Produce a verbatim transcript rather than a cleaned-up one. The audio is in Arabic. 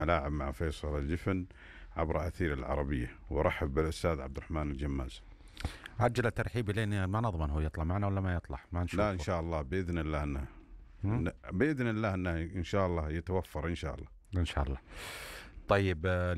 ألاعب مع فيصل الجفن عبر أثير العربية، ورحب بالأستاذ عبد الرحمن الجماز. عجل ترحيبي لين ما نضمن هو يطلع معنا ولا ما يطلع، ما نشوفه. لا إن شاء الله بإذن الله أنه بإذن الله أنه إن شاء الله يتوفر إن شاء الله. إن شاء الله. طيب.